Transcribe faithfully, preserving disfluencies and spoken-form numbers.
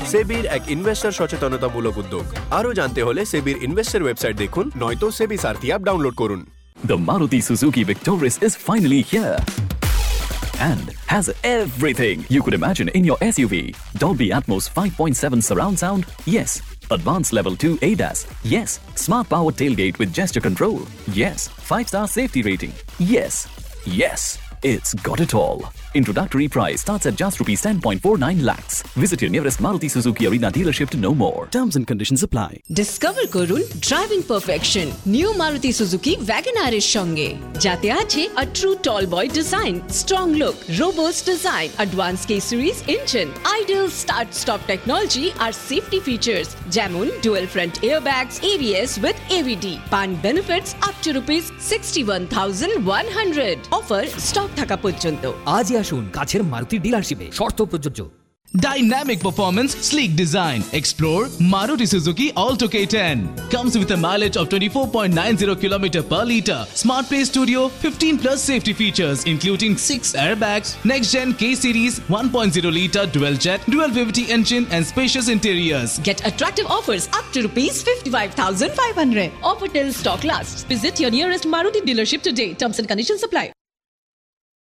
সেবির এক ইনভেস্টর সচেতনতামূলক উদ্যোগ। আরো জানতে হলে সেবির ইনভেস্টর ওয়েবসাইট দেখুন, নয়তো সেবি সারথি অ্যাপ ডাউনলোড করুন। The Maruti Suzuki Victoris is finally here and has everything you could imagine in your S U V. Dolby Atmos five point seven surround sound, yes. Advanced Level two A D A S, yes. Smart Power Tailgate with gesture control, yes. five star safety rating, yes. Yes, it's got it all. Introductory price starts at just rupees ten point four nine lakhs. Visit your nearest Maruti Suzuki Arena dealership to know more. Terms and conditions apply. Discover করুন driving perfection new Maruti Suzuki WagonR এর সঙ্গে, যাতে আছে a true tall boy design, strong look, robust design, advanced K series engine, ideal start stop technology R safety features যেমন dual front airbags, A B S with A V D, পান benefits up to rupees sixty-one thousand one hundred. Offer stock থাকা পর্যন্ত। আজই আসুন কাছের মারুতি ডিলারশিপে, শর্ত প্রযোজ্য। Dynamic performance, sleek design. Explore Maruti Suzuki Alto K ten. Comes with a mileage of twenty-four point nine zero kilometers per liter. Smart Play Studio, fifteen plus safety features including six airbags, next gen K series one point zero liter dual jet, dual V V T engine and spacious interiors. Get attractive offers up to rupees fifty-five thousand five hundred. Offer till stock lasts. Visit your nearest Maruti dealership today. Terms and conditions apply.